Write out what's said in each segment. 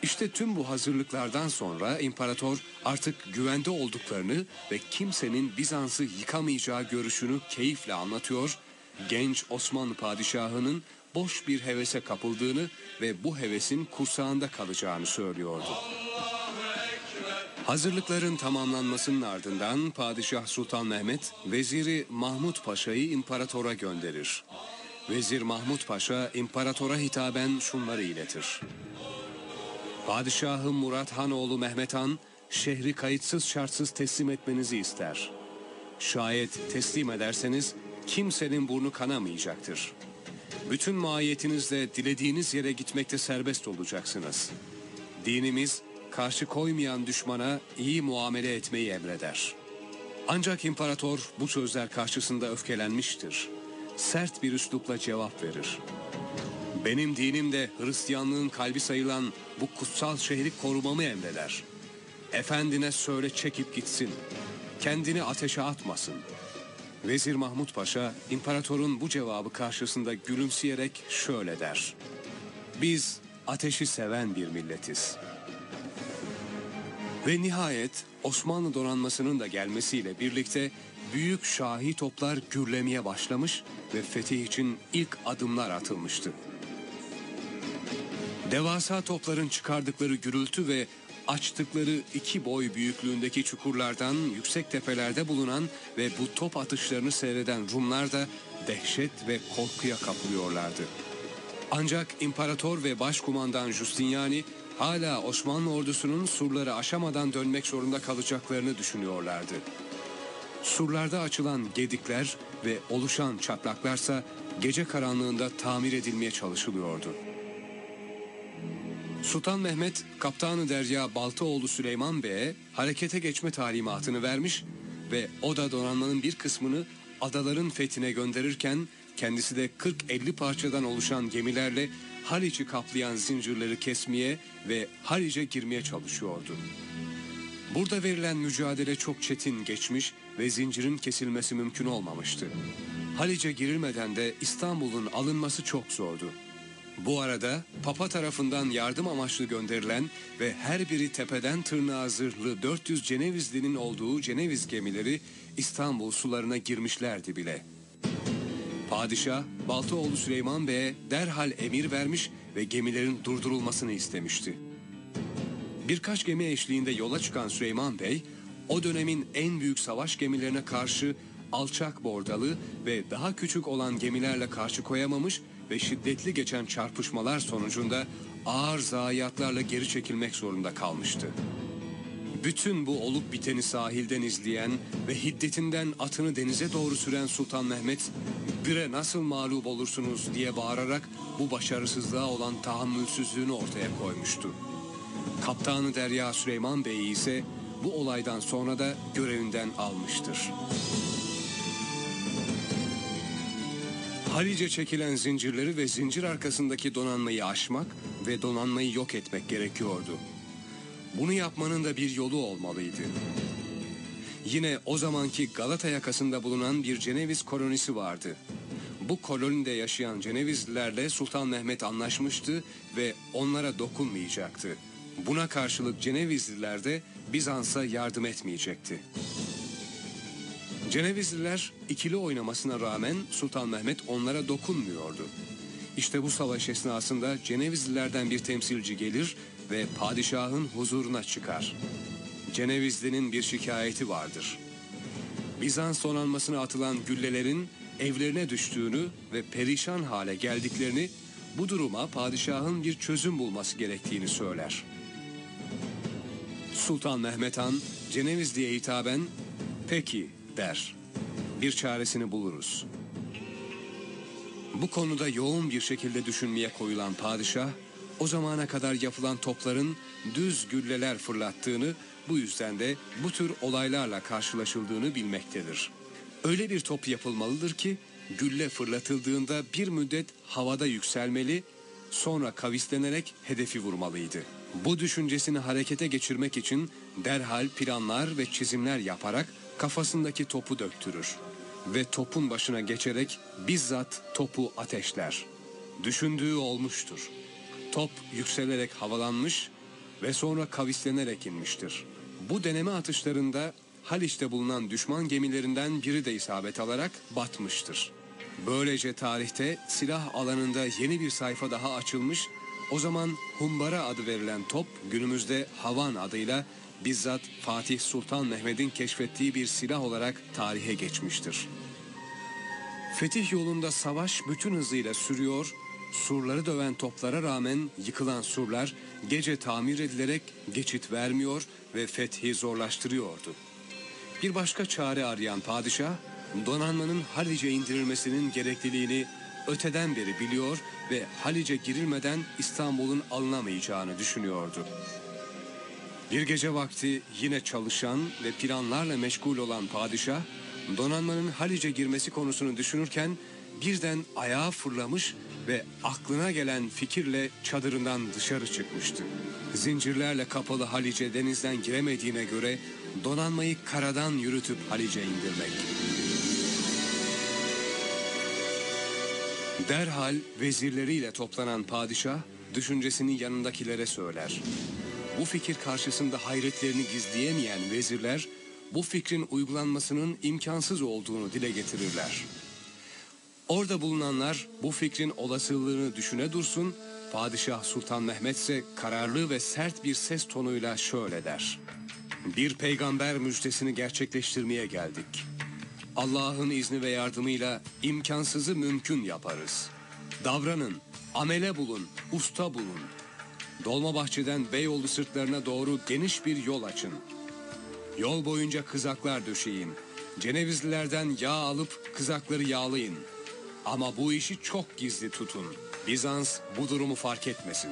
İşte tüm bu hazırlıklardan sonra imparator artık güvende olduklarını ve kimsenin Bizans'ı yıkamayacağı görüşünü keyifle anlatıyor, genç Osmanlı padişahının boş bir hevese kapıldığını ve bu hevesin kursağında kalacağını söylüyordu. Hazırlıkların tamamlanmasının ardından Padişah Sultan Mehmet, Veziri Mahmud Paşa'yı imparatora gönderir. Vezir Mahmud Paşa imparatora hitaben şunları iletir. Padişahım Murat Hanoğlu Mehmet Han, şehri kayıtsız şartsız teslim etmenizi ister. Şayet teslim ederseniz kimsenin burnu kanamayacaktır. Bütün mahiyetinizle dilediğiniz yere gitmekte serbest olacaksınız. Dinimiz karşı koymayan düşmana iyi muamele etmeyi emreder. Ancak imparator bu sözler karşısında öfkelenmiştir. Sert bir üslupla cevap verir. Benim dinim de Hristiyanlığın kalbi sayılan bu kutsal şehri korumamı emreder. Efendine söyle çekip gitsin. Kendini ateşe atmasın. Vezir Mahmud Paşa imparatorun bu cevabı karşısında gülümseyerek şöyle der. Biz ateşi seven bir milletiz. Ve nihayet Osmanlı donanmasının da gelmesiyle birlikte büyük şahi toplar gürlemeye başlamış ve fetih için ilk adımlar atılmıştı. Devasa topların çıkardıkları gürültü ve açtıkları 2 boy büyüklüğündeki çukurlardan yüksek tepelerde bulunan ve bu top atışlarını seyreden Rumlar da dehşet ve korkuya kapılıyorlardı. Ancak imparator ve başkumandan Justiniani hala Osmanlı ordusunun surları aşamadan dönmek zorunda kalacaklarını düşünüyorlardı. Surlarda açılan gedikler ve oluşan çatlaklarsa gece karanlığında tamir edilmeye çalışılıyordu. Sultan Mehmet, Kaptanı Derya Baltaoğlu Süleyman Bey'e harekete geçme talimatını vermiş ve o da donanmanın bir kısmını adaların fethine gönderirken kendisi de 40-50 parçadan oluşan gemilerle Haliç'i kaplayan zincirleri kesmeye ve Haliç'e girmeye çalışıyordu. Burada verilen mücadele çok çetin geçmiş ve zincirin kesilmesi mümkün olmamıştı. Haliç'e girilmeden de İstanbul'un alınması çok zordu. Bu arada Papa tarafından yardım amaçlı gönderilen ve her biri tepeden tırnağa zırhlı 400 Cenevizlinin olduğu Ceneviz gemileri İstanbul sularına girmişlerdi bile. Padişah Baltaoğlu Süleyman Bey'e derhal emir vermiş ve gemilerin durdurulmasını istemişti. Birkaç gemi eşliğinde yola çıkan Süleyman Bey, o dönemin en büyük savaş gemilerine karşı alçak bordalı ve daha küçük olan gemilerle karşı koyamamış ve şiddetli geçen çarpışmalar sonucunda ağır zayiatlarla geri çekilmek zorunda kalmıştı. Bütün bu olup biteni sahilden izleyen ve hiddetinden atını denize doğru süren Sultan Mehmet, "Bire nasıl mağlup olursunuz?" diye bağırarak bu başarısızlığa olan tahammülsüzlüğünü ortaya koymuştu. Kaptanı Derya Süleyman Bey ise bu olaydan sonra da görevinden almıştır. Haliç'e çekilen zincirleri ve zincir arkasındaki donanmayı aşmak ve donanmayı yok etmek gerekiyordu. Bunu yapmanın da bir yolu olmalıydı. Yine o zamanki Galata yakasında bulunan bir Ceneviz kolonisi vardı. Bu kolonide yaşayan Cenevizlilerle Sultan Mehmet anlaşmıştı ve onlara dokunmayacaktı. Buna karşılık Cenevizliler de Bizans'a yardım etmeyecekti. Cenevizliler ikili oynamasına rağmen Sultan Mehmet onlara dokunmuyordu. İşte bu savaş esnasında Cenevizlilerden bir temsilci gelir ve padişahın huzuruna çıkar. Cenevizlinin bir şikayeti vardır. Bizans donanmasına atılan güllelerin evlerine düştüğünü ve perişan hale geldiklerini, bu duruma padişahın bir çözüm bulması gerektiğini söyler. Sultan Mehmet Han Cenevizli'ye hitaben "Peki" der. "Bir çaresini buluruz." Bu konuda yoğun bir şekilde düşünmeye koyulan padişah, o zamana kadar yapılan topların düz gülleler fırlattığını, bu yüzden de bu tür olaylarla karşılaşıldığını bilmektedir. Öyle bir top yapılmalıdır ki gülle fırlatıldığında bir müddet havada yükselmeli, sonra kavislenerek hedefi vurmalıydı. Bu düşüncesini harekete geçirmek için derhal planlar ve çizimler yaparak kafasındaki topu döktürür ve topun başına geçerek bizzat topu ateşler. Düşündüğü olmuştur. Top yükselerek havalanmış ve sonra kavislenerek inmiştir. Bu deneme atışlarında Haliç'te bulunan düşman gemilerinden biri de isabet alarak batmıştır. Böylece tarihte silah alanında yeni bir sayfa daha açılmış, o zaman Humbara adı verilen top günümüzde Havan adıyla bizzat Fatih Sultan Mehmet'in keşfettiği bir silah olarak tarihe geçmiştir. Fetih yolunda savaş bütün hızıyla sürüyor, surları döven toplara rağmen yıkılan surlar gece tamir edilerek geçit vermiyor ve fethi zorlaştırıyordu. Bir başka çare arayan padişah, donanmanın Haliç'e indirilmesinin gerekliliğini öteden beri biliyor ve Haliç'e girilmeden İstanbul'un alınamayacağını düşünüyordu. Bir gece vakti yine çalışan ve planlarla meşgul olan padişah, donanmanın Haliç'e girmesi konusunu düşünürken birden ayağa fırlamış ve aklına gelen fikirle çadırından dışarı çıkmıştı. Zincirlerle kapalı Haliç'e denizden giremediğine göre donanmayı karadan yürütüp Haliç'e indirmek. Derhal vezirleriyle toplanan padişah düşüncesini yanındakilere söyler. Bu fikir karşısında hayretlerini gizleyemeyen vezirler bu fikrin uygulanmasının imkansız olduğunu dile getirirler. Orada bulunanlar bu fikrin olasılığını düşüne dursun, Padişah Sultan Mehmet ise kararlı ve sert bir ses tonuyla şöyle der. Bir peygamber müjdesini gerçekleştirmeye geldik. Allah'ın izni ve yardımıyla imkansızı mümkün yaparız. Davranın, amele bulun, usta bulun. Dolmabahçe'den Beyoğlu sırtlarına doğru geniş bir yol açın. Yol boyunca kızaklar döşeyin. Cenevizlilerden yağ alıp kızakları yağlayın. Ama bu işi çok gizli tutun. Bizans bu durumu fark etmesin.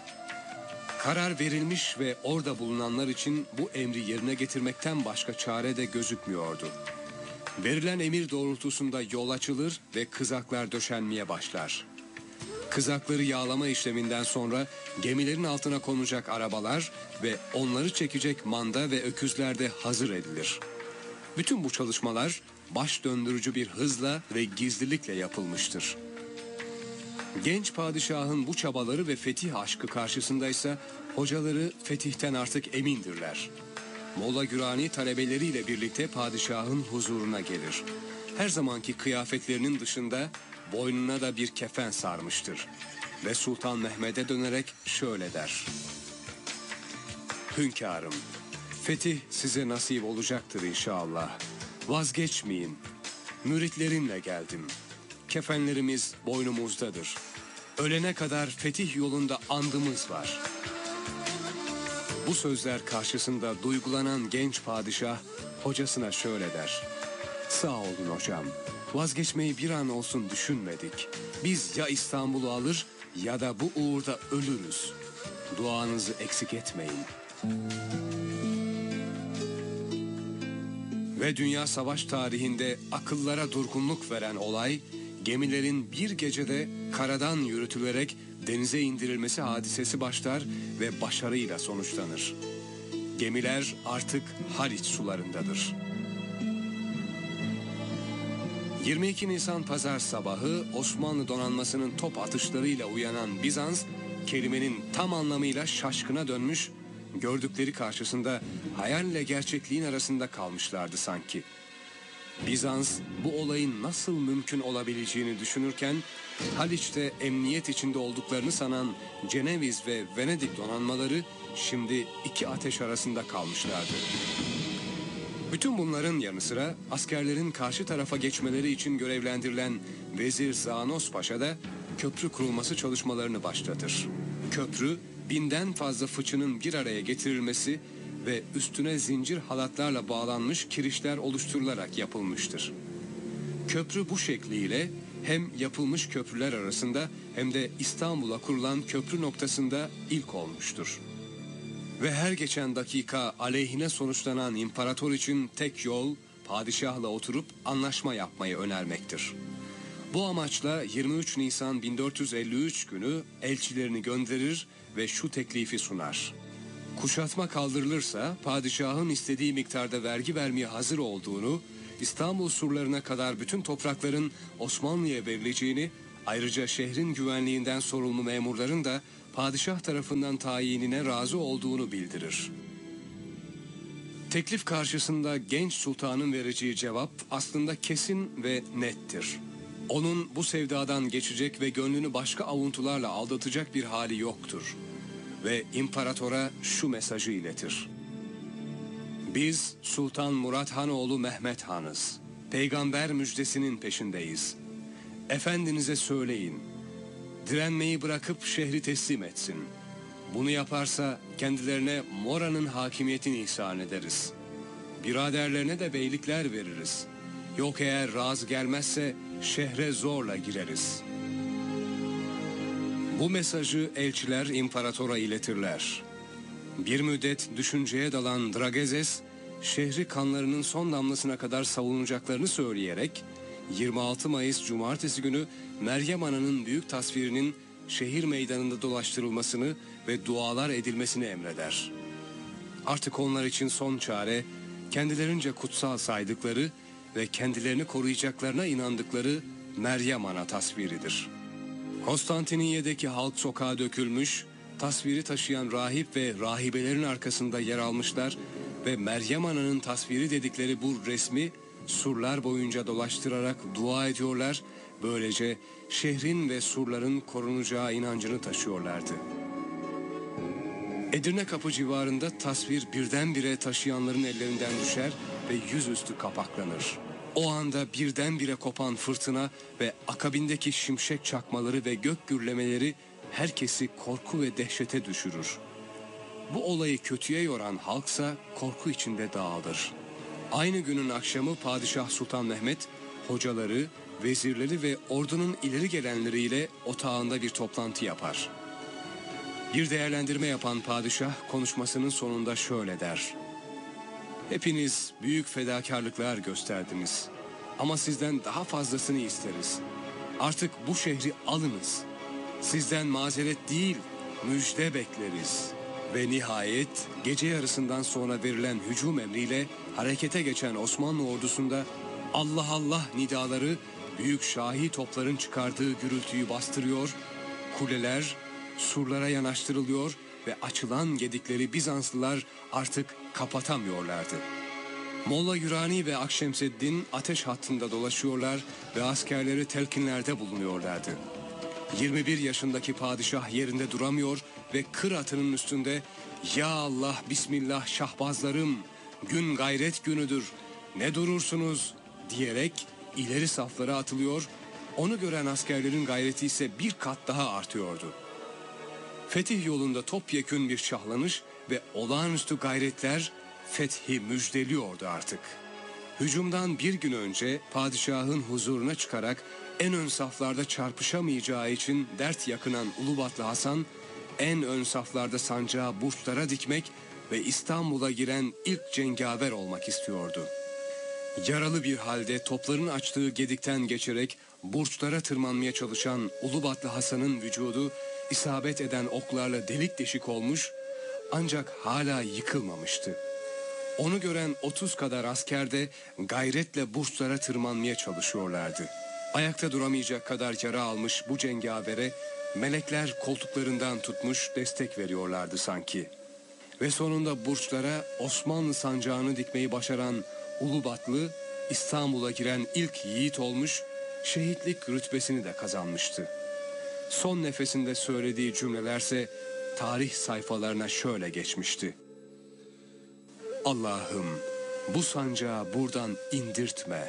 Karar verilmiş ve orada bulunanlar için bu emri yerine getirmekten başka çare de gözükmüyordu. Verilen emir doğrultusunda yol açılır ve kızaklar döşenmeye başlar. Kızakları yağlama işleminden sonra gemilerin altına konacak arabalar ve onları çekecek manda ve öküzler de hazır edilir. Bütün bu çalışmalar baş döndürücü bir hızla ve gizlilikle yapılmıştır. Genç padişahın bu çabaları ve fetih aşkı karşısındaysa hocaları fetihten artık emindirler. Molla Gürani talebeleriyle birlikte padişahın huzuruna gelir. Her zamanki kıyafetlerinin dışında boynuna da bir kefen sarmıştır. Ve Sultan Mehmet'e dönerek şöyle der. Hünkârım, fetih size nasip olacaktır inşallah. Vazgeçmeyin. Müritlerimle geldim. Kefenlerimiz boynumuzdadır. Ölene kadar fetih yolunda andımız var. Bu sözler karşısında duygulanan genç padişah hocasına şöyle der. Sağ olun hocam. Vazgeçmeyi bir an olsun düşünmedik. Biz ya İstanbul'u alır ya da bu uğurda ölürüz. Duanızı eksik etmeyin. Ve dünya savaş tarihinde akıllara durgunluk veren olay, gemilerin bir gecede karadan yürütülerek denize indirilmesi hadisesi başlar ve başarıyla sonuçlanır. Gemiler artık Haliç sularındadır. 22 Nisan Pazar sabahı Osmanlı donanmasının top atışlarıyla uyanan Bizans, kelimenin tam anlamıyla şaşkına dönmüş, gördükleri karşısında hayalle gerçekliğin arasında kalmışlardı sanki. Bizans bu olayın nasıl mümkün olabileceğini düşünürken Haliç'te emniyet içinde olduklarını sanan Ceneviz ve Venedik donanmaları şimdi iki ateş arasında kalmışlardı. Bütün bunların yanı sıra askerlerin karşı tarafa geçmeleri için görevlendirilen Vezir Zanos Paşa da köprü kurulması çalışmalarını başlatır. Köprü 1000'den fazla fıçının bir araya getirilmesi ve üstüne zincir halatlarla bağlanmış kirişler oluşturularak yapılmıştır. Köprü bu şekliyle hem yapılmış köprüler arasında hem de İstanbul'a kurulan köprü noktasında ilk olmuştur. Ve her geçen dakika aleyhine sonuçlanan imparator için tek yol padişahla oturup anlaşma yapmayı önermektir. Bu amaçla 23 Nisan 1453 günü elçilerini gönderir ve şu teklifi sunar. Kuşatma kaldırılırsa padişahın istediği miktarda vergi vermeye hazır olduğunu, İstanbul surlarına kadar bütün toprakların Osmanlı'ya verileceğini, ayrıca şehrin güvenliğinden sorumlu memurların da padişah tarafından tayinine razı olduğunu bildirir. Teklif karşısında genç sultanın vereceği cevap aslında kesin ve nettir. Onun bu sevdadan geçecek ve gönlünü başka avuntularla aldatacak bir hali yoktur. Ve imparatora şu mesajı iletir: Biz Sultan Murat Hanoğlu Mehmet Han'ız. Peygamber müjdesinin peşindeyiz. Efendinize söyleyin, direnmeyi bırakıp şehri teslim etsin. Bunu yaparsa kendilerine Mora'nın hakimiyetini ihsan ederiz. Biraderlerine de beylikler veririz. Yok eğer razı gelmezse şehre zorla gireriz. Bu mesajı elçiler imparatora iletirler. Bir müddet düşünceye dalan Dragezes, şehri kanlarının son damlasına kadar savunacaklarını söyleyerek 26 Mayıs Cumartesi günü Meryem Ana'nın büyük tasvirinin şehir meydanında dolaştırılmasını ve dualar edilmesini emreder. Artık onlar için son çare, kendilerince kutsal saydıkları ve kendilerini koruyacaklarına inandıkları Meryem Ana tasviridir. Konstantiniyye'deki halk sokağa dökülmüş, tasviri taşıyan rahip ve rahibelerin arkasında yer almışlar ve Meryem Ana'nın tasviri dedikleri bu resmi surlar boyunca dolaştırarak dua ediyorlar, böylece şehrin ve surların korunacağı inancını taşıyorlardı. Edirne Kapı civarında tasvir birdenbire taşıyanların ellerinden düşer ve yüzüstü kapaklanır. O anda birdenbire kopan fırtına ve akabindeki şimşek çakmaları ve gök gürlemeleri herkesi korku ve dehşete düşürür. Bu olayı kötüye yoran halksa korku içinde dağılır. Aynı günün akşamı Padişah Sultan Mehmet, hocaları, vezirleri ve ordunun ileri gelenleriyle otağında bir toplantı yapar. Bir değerlendirme yapan padişah konuşmasının sonunda şöyle der: Hepiniz büyük fedakarlıklar gösterdiniz. Ama sizden daha fazlasını isteriz. Artık bu şehri alınız. Sizden mazeret değil, müjde bekleriz. Ve nihayet gece yarısından sonra verilen hücum emriyle harekete geçen Osmanlı ordusunda Allah Allah nidaları büyük şahi topların çıkardığı gürültüyü bastırıyor, kuleler surlara yanaştırılıyor ve açılan gedikleri Bizanslılar artık kapatamıyorlardı. Molla Gürani ve Akşemseddin ateş hattında dolaşıyorlar ve askerleri telkinlerde bulunuyorlardı. 21 yaşındaki padişah yerinde duramıyor ve kır atının üstünde "Ya Allah, Bismillah şahbazlarım, gün gayret günüdür, ne durursunuz?" diyerek ileri saflara atılıyor, onu gören askerlerin gayreti ise bir kat daha artıyordu. Fetih yolunda topyekün bir şahlanış ve olağanüstü gayretler fethi müjdeliyordu artık. Hücumdan bir gün önce padişahın huzuruna çıkarak en ön saflarda çarpışamayacağı için dert yakınan Ulubatlı Hasan, en ön saflarda sancağı burçlara dikmek ve İstanbul'a giren ilk cengaver olmak istiyordu. Yaralı bir halde topların açtığı gedikten geçerek burçlara tırmanmaya çalışan Ulubatlı Hasan'ın vücudu isabet eden oklarla delik deşik olmuş, ancak hala yıkılmamıştı. Onu gören 30 kadar asker de gayretle burçlara tırmanmaya çalışıyorlardı. Ayakta duramayacak kadar yara almış bu cengavere melekler koltuklarından tutmuş destek veriyorlardı sanki. Ve sonunda burçlara Osmanlı sancağını dikmeyi başaran Ulubatlı, İstanbul'a giren ilk yiğit olmuş, şehitlik rütbesini de kazanmıştı. Son nefesinde söylediği cümlelerse tarih sayfalarına şöyle geçmişti: Allah'ım, bu sancağı buradan indirtme.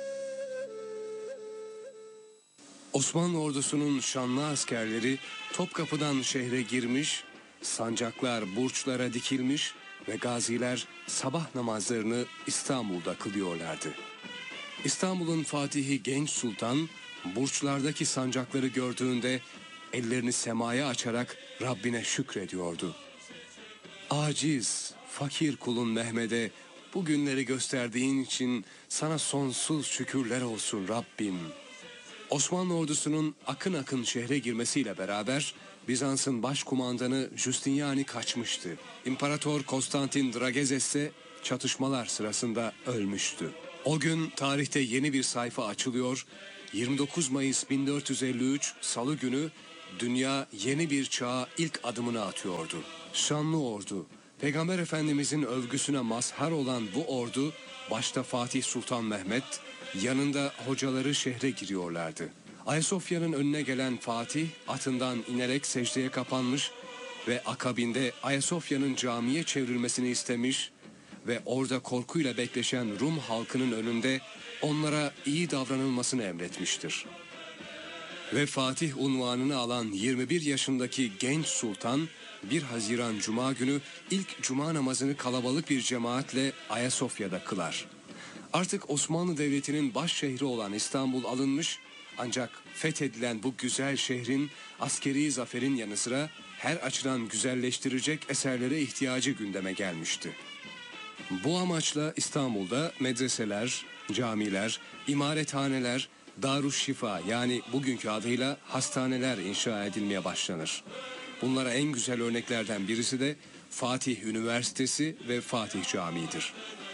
Osmanlı ordusunun şanlı askerleri Topkapı'dan şehre girmiş, sancaklar burçlara dikilmiş ve gaziler sabah namazlarını İstanbul'da kılıyorlardı. İstanbul'un fatihi Genç Sultan, burçlardaki sancakları gördüğünde ellerini semaya açarak Rabbine şükrediyordu. Aciz, fakir kulun Mehmet'e bu günleri gösterdiğin için sana sonsuz şükürler olsun Rabbim. Osmanlı ordusunun akın akın şehre girmesiyle beraber Bizans'ın başkumandanı Justiniani kaçmıştı. İmparator Konstantin Dragezes ise çatışmalar sırasında ölmüştü. O gün tarihte yeni bir sayfa açılıyor. 29 Mayıs 1453 Salı günü dünya yeni bir çağa ilk adımını atıyordu. Şanlı ordu, Peygamber Efendimizin övgüsüne mazhar olan bu ordu, başta Fatih Sultan Mehmet, yanında hocaları şehre giriyorlardı. Ayasofya'nın önüne gelen Fatih, atından inerek secdeye kapanmış ve akabinde Ayasofya'nın camiye çevrilmesini istemiş ve orada korkuyla bekleşen Rum halkının önünde onlara iyi davranılmasını emretmiştir. Ve Fatih unvanını alan 21 yaşındaki genç sultan 1 Haziran Cuma günü ilk cuma namazını kalabalık bir cemaatle Ayasofya'da kılar. Artık Osmanlı Devleti'nin baş şehri olan İstanbul alınmış, ancak fethedilen bu güzel şehrin askeri zaferin yanı sıra her açıdan güzelleştirecek eserlere ihtiyacı gündeme gelmişti. Bu amaçla İstanbul'da medreseler, camiler, imarethaneler, Darüşşifa yani bugünkü adıyla hastaneler inşa edilmeye başlanır. Bunlara en güzel örneklerden birisi de Fatih Üniversitesi ve Fatih Camii'dir.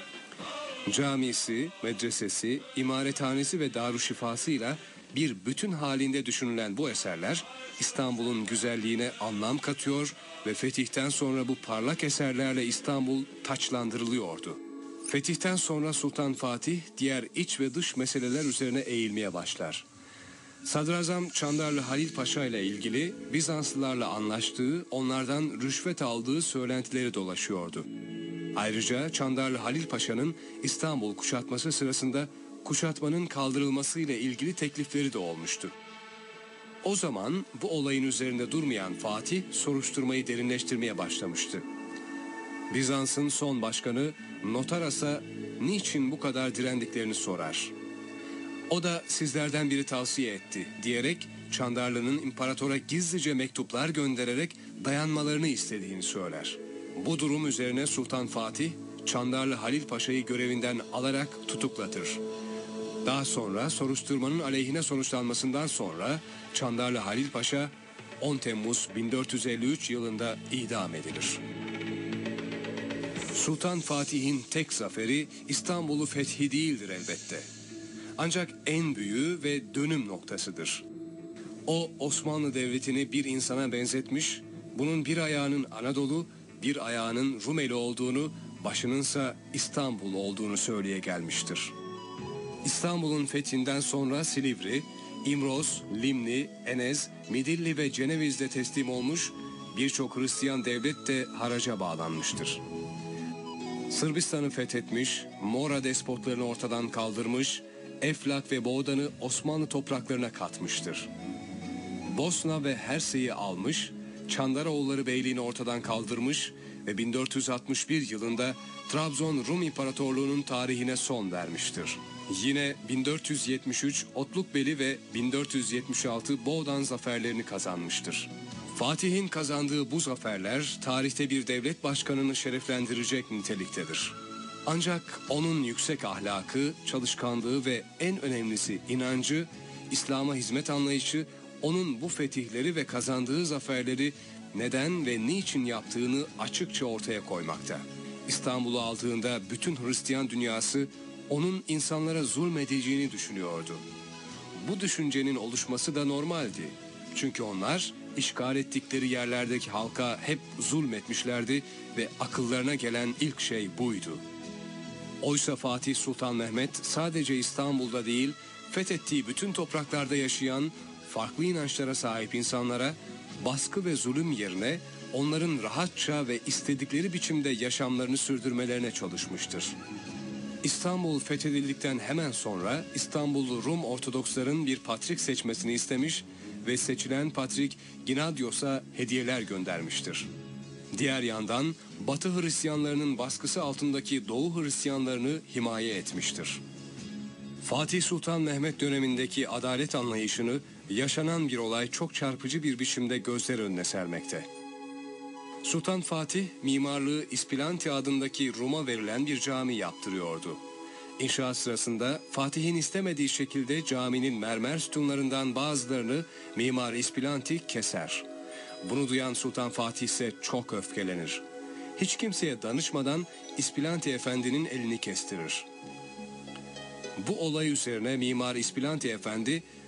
Camisi, medresesi, imarethanesi ve Darüşşifası'yla bir bütün halinde düşünülen bu eserler İstanbul'un güzelliğine anlam katıyor ve fetihten sonra bu parlak eserlerle İstanbul taçlandırılıyordu. Fetihten sonra Sultan Fatih diğer iç ve dış meseleler üzerine eğilmeye başlar. Sadrazam Çandarlı Halil Paşa ile ilgili Bizanslılarla anlaştığı, onlardan rüşvet aldığı söylentileri dolaşıyordu. Ayrıca Çandarlı Halil Paşa'nın İstanbul kuşatması sırasında kuşatmanın kaldırılması ile ilgili teklifleri de olmuştu. O zaman bu olayın üzerinde durmayan Fatih soruşturmayı derinleştirmeye başlamıştı. Bizans'ın son başkanı Notaras'a niçin bu kadar direndiklerini sorar. O da sizlerden biri tavsiye etti diyerek Çandarlı'nın imparatora gizlice mektuplar göndererek dayanmalarını istediğini söyler. Bu durum üzerine Sultan Fatih Çandarlı Halil Paşa'yı görevinden alarak tutuklatır. Daha sonra soruşturmanın aleyhine sonuçlanmasından sonra Çandarlı Halil Paşa 10 Temmuz 1453 yılında idam edilir. Sultan Fatih'in tek zaferi İstanbul'u fethi değildir elbette. Ancak en büyüğü ve dönüm noktasıdır. O Osmanlı Devleti'ni bir insana benzetmiş, bunun bir ayağının Anadolu, bir ayağının Rumeli olduğunu, başınınsa İstanbul olduğunu söyleye gelmiştir. İstanbul'un fethinden sonra Silivri, İmroz, Limni, Enez, Midilli ve Ceneviz'de teslim olmuş, birçok Hristiyan devlet de haraca bağlanmıştır. Sırbistan'ı fethetmiş, Mora despotlarını ortadan kaldırmış, Eflak ve Boğdan'ı Osmanlı topraklarına katmıştır. Bosna ve Hersey'i almış, Çandaroğulları Beyliğini ortadan kaldırmış ve 1461 yılında Trabzon Rum İmparatorluğu'nun tarihine son vermiştir. Yine 1473 Otlukbeli ve 1476 Boğdan zaferlerini kazanmıştır. Fatih'in kazandığı bu zaferler tarihte bir devlet başkanını şereflendirecek niteliktedir. Ancak onun yüksek ahlakı, çalışkanlığı ve en önemlisi inancı, İslam'a hizmet anlayışı, onun bu fetihleri ve kazandığı zaferleri neden ve niçin yaptığını açıkça ortaya koymakta. İstanbul'u aldığında bütün Hristiyan dünyası onun insanlara zulmedeceğini düşünüyordu. Bu düşüncenin oluşması da normaldi. Çünkü onlar işgal ettikleri yerlerdeki halka hep zulmetmişlerdi ve akıllarına gelen ilk şey buydu. Oysa Fatih Sultan Mehmet sadece İstanbul'da değil, fethettiği bütün topraklarda yaşayan farklı inançlara sahip insanlara baskı ve zulüm yerine onların rahatça ve istedikleri biçimde yaşamlarını sürdürmelerine çalışmıştır. İstanbul fethedildikten hemen sonra İstanbullu Rum Ortodoksların bir patrik seçmesini istemiş ve seçilen patrik Ginadios'a hediyeler göndermiştir. Diğer yandan Batı Hristiyanlarının baskısı altındaki Doğu Hristiyanlarını himaye etmiştir. Fatih Sultan Mehmet dönemindeki adalet anlayışını yaşanan bir olay çok çarpıcı bir biçimde gözler önüne sermekte. Sultan Fatih mimarlığı İspilanti adındaki Rum'a verilen bir cami yaptırıyordu. İnşaat sırasında Fatih'in istemediği şekilde caminin mermer sütunlarından bazılarını mimar İspilanti keser. Bunu duyan Sultan Fatih ise çok öfkelenir. Hiç kimseye danışmadan İspilanti Efendi'nin elini kestirir. Bu olay üzerine Mimar İspilanti Efendi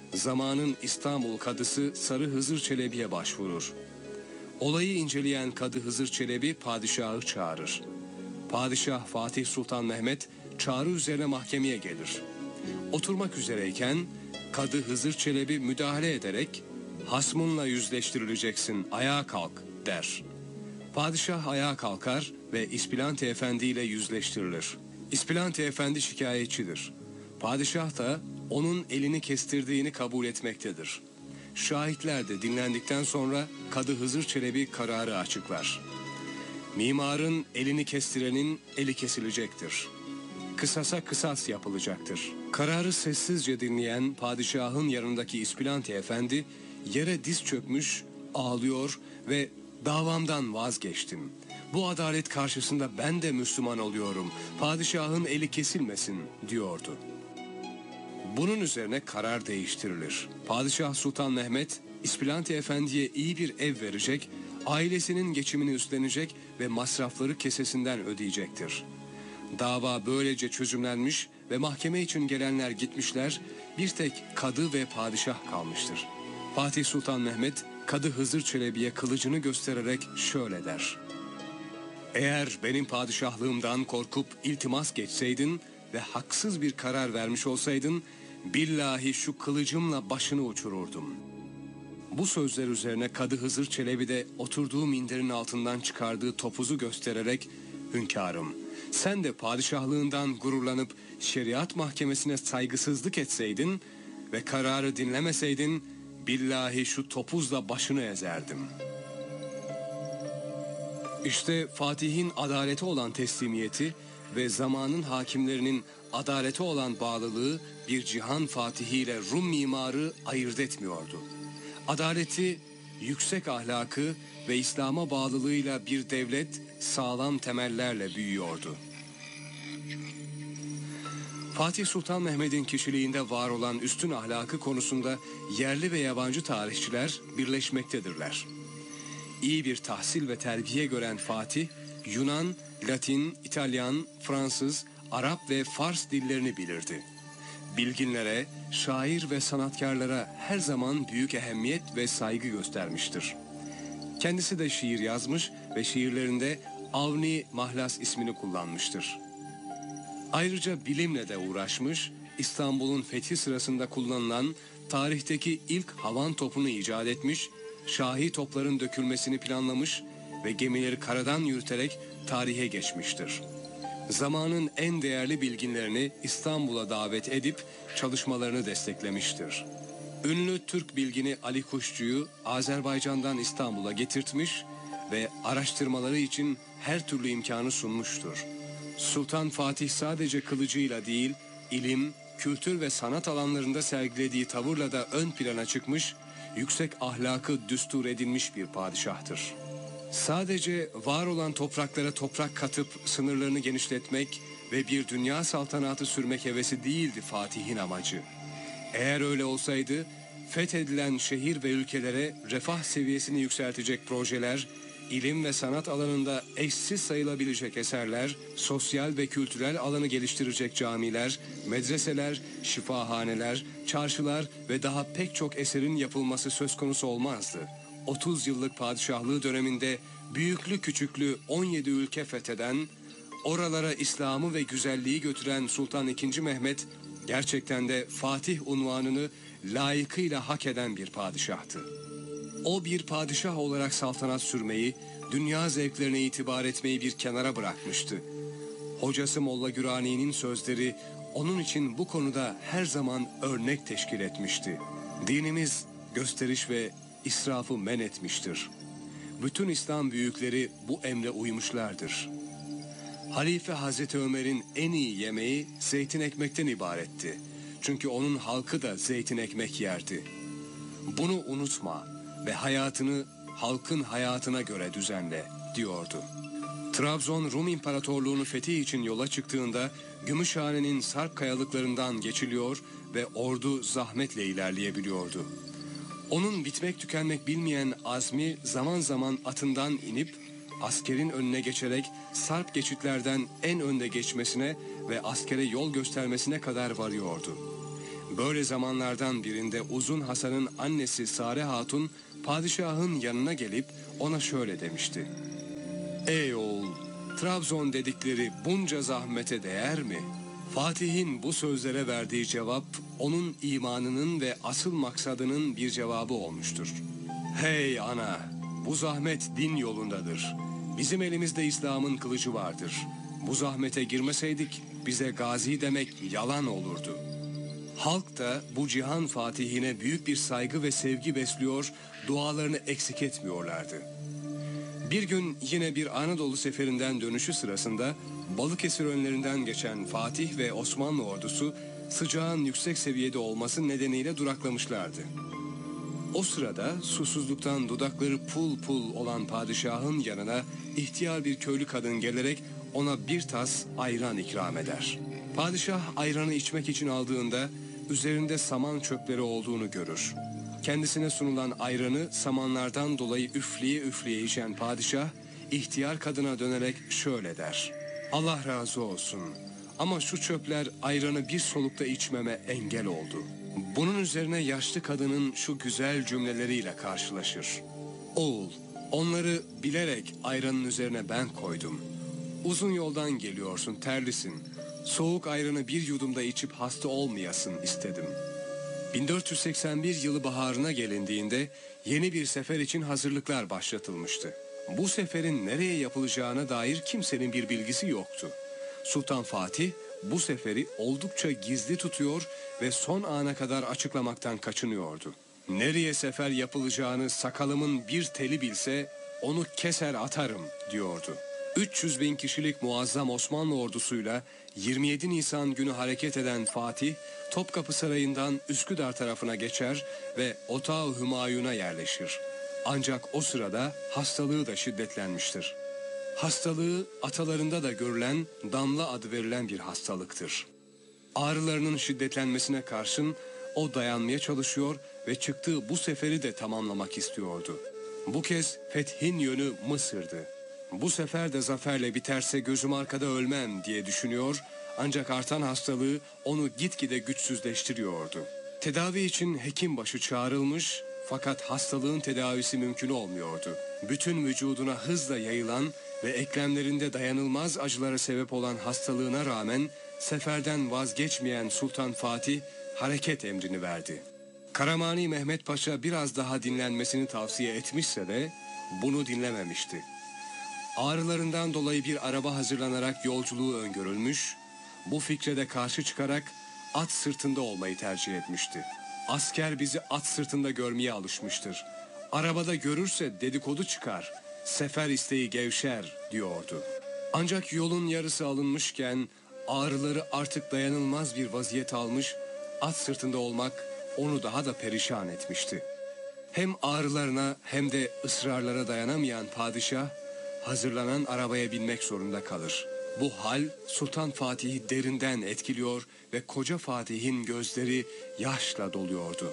Zamanın İstanbul Kadısı Sarı Hızır Çelebi'ye başvurur. Olayı inceleyen Kadı Hızır Çelebi padişahı çağırır. Padişah Fatih Sultan Mehmet çağrı üzerine mahkemeye gelir. Oturmak üzereyken Kadı Hızır Çelebi müdahale ederek "Hasmınla yüzleştirileceksin, ayağa kalk" der. Padişah ayağa kalkar ve İspilante Efendi ile yüzleştirilir. İspilante Efendi şikayetçidir. Padişah da onun elini kestirdiğini kabul etmektedir. Şahitler de dinlendikten sonra Kadı Hızır Çelebi kararı açıklar. Mimarın elini kestirenin eli kesilecektir. Kısasa kısas yapılacaktır. Kararı sessizce dinleyen padişahın yanındaki İspilante Efendi yere diz çökmüş, ağlıyor ve "Davamdan vazgeçtim. Bu adalet karşısında ben de Müslüman oluyorum. Padişahın eli kesilmesin" diyordu. Bunun üzerine karar değiştirilir. Padişah Sultan Mehmet, İspilante Efendi'ye iyi bir ev verecek, ailesinin geçimini üstlenecek ve masrafları kesesinden ödeyecektir. Dava böylece çözümlenmiş ve mahkeme için gelenler gitmişler, bir tek kadı ve padişah kalmıştır. Fatih Sultan Mehmet, Kadı Hızır Çelebi'ye kılıcını göstererek şöyle der: "Eğer benim padişahlığımdan korkup iltimas geçseydin ve haksız bir karar vermiş olsaydın, billahi şu kılıcımla başını uçururdum." Bu sözler üzerine Kadı Hızır Çelebi de oturduğu minderin altından çıkardığı topuzu göstererek "Hünkârım, sen de padişahlığından gururlanıp şeriat mahkemesine saygısızlık etseydin ve kararı dinlemeseydin, billahi şu topuzla başını ezerdim." İşte Fatih'in adalete olan teslimiyeti ve zamanın hakimlerinin adalete olan bağlılığı bir cihan fatihi ile Rum mimarı ayırt etmiyordu. Adaleti, yüksek ahlakı ve İslam'a bağlılığıyla bir devlet sağlam temellerle büyüyordu. Fatih Sultan Mehmet'in kişiliğinde var olan üstün ahlakı konusunda yerli ve yabancı tarihçiler birleşmektedirler. İyi bir tahsil ve terbiye gören Fatih, Yunan, Latin, İtalyan, Fransız, Arap ve Fars dillerini bilirdi. Bilginlere, şair ve sanatkarlara her zaman büyük ehemmiyet ve saygı göstermiştir. Kendisi de şiir yazmış ve şiirlerinde Avni Mahlas ismini kullanmıştır. Ayrıca bilimle de uğraşmış, İstanbul'un fethi sırasında kullanılan tarihteki ilk havan topunu icat etmiş, şahi topların dökülmesini planlamış ve gemileri karadan yürüterek tarihe geçmiştir. Zamanın en değerli bilginlerini İstanbul'a davet edip çalışmalarını desteklemiştir. Ünlü Türk bilgini Ali Kuşçu'yu Azerbaycan'dan İstanbul'a getirtmiş ve araştırmaları için her türlü imkanı sunmuştur. Sultan Fatih sadece kılıcıyla değil, ilim, kültür ve sanat alanlarında sergilediği tavırla da ön plana çıkmış, yüksek ahlakı düstur edinmiş bir padişahtır. Sadece var olan topraklara toprak katıp sınırlarını genişletmek ve bir dünya saltanatı sürmek hevesi değildi Fatih'in amacı. Eğer öyle olsaydı, fethedilen şehir ve ülkelere refah seviyesini yükseltecek projeler, ilim ve sanat alanında eşsiz sayılabilecek eserler, sosyal ve kültürel alanı geliştirecek camiler, medreseler, şifahaneler, çarşılar ve daha pek çok eserin yapılması söz konusu olmazdı. 30 yıllık padişahlığı döneminde büyüklü küçüklü 17 ülke fetheden, oralara İslam'ı ve güzelliği götüren Sultan II. Mehmet, gerçekten de Fatih unvanını layıkıyla hak eden bir padişahtı. O bir padişah olarak saltanat sürmeyi, dünya zevklerine itibar etmeyi bir kenara bırakmıştı. Hocası Molla Gürani'nin sözleri onun için bu konuda her zaman örnek teşkil etmişti. Dinimiz gösteriş ve israfı men etmiştir. Bütün İslam büyükleri bu emre uymuşlardır. Halife Hazreti Ömer'in en iyi yemeği zeytin ekmekten ibaretti. Çünkü onun halkı da zeytin ekmek yerdi. Bunu unutma ve hayatını halkın hayatına göre düzenle diyordu. Trabzon Rum İmparatorluğu'nu fethi için yola çıktığında Gümüşhane'nin sarp kayalıklarından geçiliyor ve ordu zahmetle ilerleyebiliyordu. Onun bitmek tükenmek bilmeyen azmi zaman zaman atından inip askerin önüne geçerek sarp geçitlerden en önde geçmesine ve askere yol göstermesine kadar varıyordu. Böyle zamanlardan birinde Uzun Hasan'ın annesi Sare Hatun padişahın yanına gelip ona şöyle demişti: "Ey oğul, Trabzon dedikleri bunca zahmete değer mi?" Fatih'in bu sözlere verdiği cevap onun imanının ve asıl maksadının bir cevabı olmuştur. "Hey ana, bu zahmet din yolundadır. Bizim elimizde İslam'ın kılıcı vardır. Bu zahmete girmeseydik bize gazi demek yalan olurdu." Halk da bu cihan fatihine büyük bir saygı ve sevgi besliyor, dualarını eksik etmiyorlardı. Bir gün yine bir Anadolu seferinden dönüşü sırasında Balıkesir önlerinden geçen Fatih ve Osmanlı ordusu sıcağın yüksek seviyede olması nedeniyle duraklamışlardı. O sırada susuzluktan dudakları pul pul olan padişahın yanına ihtiyar bir köylü kadın gelerek ona bir tas ayran ikram eder. Padişah ayranı içmek için aldığında üzerinde saman çöpleri olduğunu görür. Kendisine sunulan ayranı samanlardan dolayı üfleye üfleye içen padişah ihtiyar kadına dönerek şöyle der: "Allah razı olsun ama şu çöpler ayranı bir solukta içmeme engel oldu." Bunun üzerine yaşlı kadının şu güzel cümleleriyle karşılaşır: "Oğul, onları bilerek ayranın üzerine ben koydum. Uzun yoldan geliyorsun, terlisin. Soğuk ayranı bir yudumda içip hasta olmayasın istedim." 1481 yılı baharına gelindiğinde yeni bir sefer için hazırlıklar başlatılmıştı. Bu seferin nereye yapılacağına dair kimsenin bir bilgisi yoktu. Sultan Fatih bu seferi oldukça gizli tutuyor ve son ana kadar açıklamaktan kaçınıyordu. "Nereye sefer yapılacağını sakalımın bir teli bilse onu keser atarım," diyordu. 300 bin kişilik muazzam Osmanlı ordusuyla 27 Nisan günü hareket eden Fatih, Topkapı Sarayı'ndan Üsküdar tarafına geçer ve Otağı Hümayun'a yerleşir. Ancak o sırada hastalığı da şiddetlenmiştir. Hastalığı atalarında da görülen damla adı verilen bir hastalıktır. Ağrılarının şiddetlenmesine karşın o dayanmaya çalışıyor ve çıktığı bu seferi de tamamlamak istiyordu. Bu kez fethin yönü Mısır'dı. Bu sefer de zaferle biterse gözüm arkada ölmem diye düşünüyor, ancak artan hastalığı onu gitgide güçsüzleştiriyordu. Tedavi için hekimbaşı çağrılmış fakat hastalığın tedavisi mümkün olmuyordu. Bütün vücuduna hızla yayılan ve eklemlerinde dayanılmaz acılara sebep olan hastalığına rağmen seferden vazgeçmeyen Sultan Fatih hareket emrini verdi. Karamani Mehmet Paşa biraz daha dinlenmesini tavsiye etmişse de bunu dinlememişti. Ağrılarından dolayı bir araba hazırlanarak yolculuğu öngörülmüş, bu fikre de karşı çıkarak at sırtında olmayı tercih etmişti. "Asker bizi at sırtında görmeye alışmıştır. Arabada görürse dedikodu çıkar, sefer isteği gevşer," diyordu. Ancak yolun yarısı alınmışken ağrıları artık dayanılmaz bir vaziyet almış, at sırtında olmak onu daha da perişan etmişti. Hem ağrılarına hem de ısrarlara dayanamayan padişah hazırlanan arabaya binmek zorunda kalır. Bu hal Sultan Fatih'i derinden etkiliyor ve koca Fatih'in gözleri yaşla doluyordu.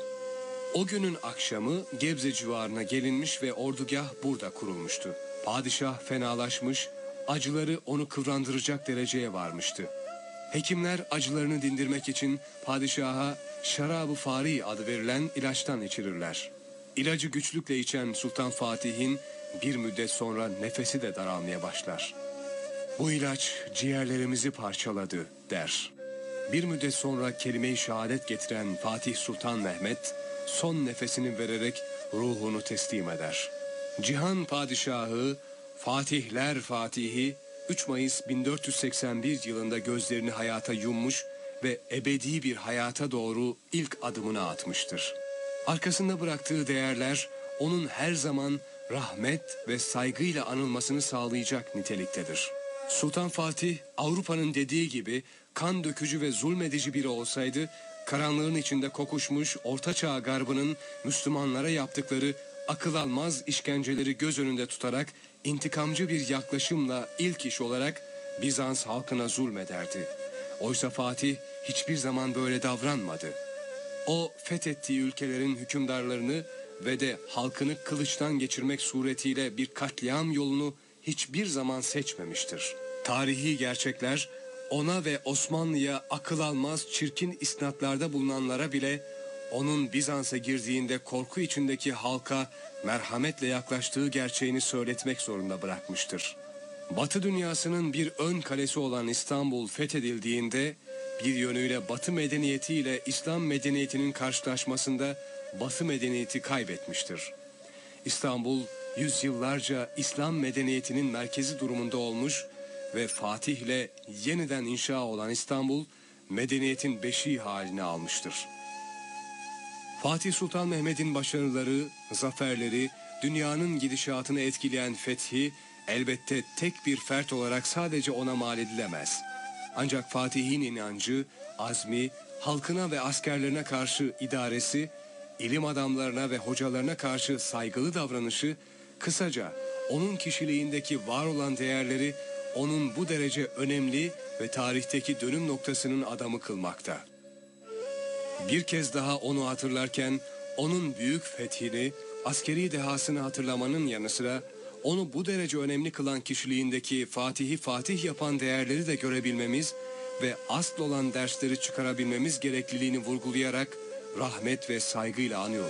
O günün akşamı Gebze civarına gelinmiş ve ordugah burada kurulmuştu. Padişah fenalaşmış, acıları onu kıvrandıracak dereceye varmıştı. Hekimler acılarını dindirmek için padişaha şarabı fari adı verilen ilaçtan içirirler. İlacı güçlükle içen Sultan Fatih'in bir müddet sonra nefesi de daralmaya başlar. "Bu ilaç ciğerlerimizi parçaladı," der. Bir müddet sonra kelime-i şehadet getiren Fatih Sultan Mehmet son nefesini vererek ruhunu teslim eder. Cihan Padişahı, Fatihler Fatihi 3 Mayıs 1481 yılında gözlerini hayata yummuş ve ebedi bir hayata doğru ilk adımını atmıştır. Arkasında bıraktığı değerler onun her zaman rahmet ve saygıyla anılmasını sağlayacak niteliktedir. Sultan Fatih, Avrupa'nın dediği gibi kan dökücü ve zulmedici biri olsaydı, karanlığın içinde kokuşmuş Ortaçağ garbının Müslümanlara yaptıkları akıl almaz işkenceleri göz önünde tutarak intikamcı bir yaklaşımla ilk iş olarak Bizans halkına zulmederdi. Oysa Fatih hiçbir zaman böyle davranmadı. O fethettiği ülkelerin hükümdarlarını ve de halkını kılıçtan geçirmek suretiyle bir katliam yolunu hiçbir zaman seçmemiştir. Tarihi gerçekler ona ve Osmanlı'ya akıl almaz çirkin isnatlarda bulunanlara bile onun Bizans'a girdiğinde korku içindeki halka merhametle yaklaştığı gerçeğini söyletmek zorunda bırakmıştır. Batı dünyasının bir ön kalesi olan İstanbul fethedildiğinde bir yönüyle Batı medeniyeti ile İslam medeniyetinin karşılaşmasında Batı medeniyeti kaybetmiştir. İstanbul yüzyıllarca İslam medeniyetinin merkezi durumunda olmuş ve Fatih ile yeniden inşa olan İstanbul medeniyetin beşiği halini almıştır. Fatih Sultan Mehmet'in başarıları, zaferleri, dünyanın gidişatını etkileyen fethi elbette tek bir fert olarak sadece ona mal edilemez. Ancak Fatih'in inancı, azmi, halkına ve askerlerine karşı idaresi, ilim adamlarına ve hocalarına karşı saygılı davranışı, kısaca onun kişiliğindeki var olan değerleri onun bu derece önemli ve tarihteki dönüm noktasının adamı kılmakta. Bir kez daha onu hatırlarken onun büyük fethini, askeri dehasını hatırlamanın yanı sıra onu bu derece önemli kılan kişiliğindeki Fatih'i Fatih yapan değerleri de görebilmemiz ve asıl olan dersleri çıkarabilmemiz gerekliliğini vurgulayarak rahmet ve saygıyla anıyoruz.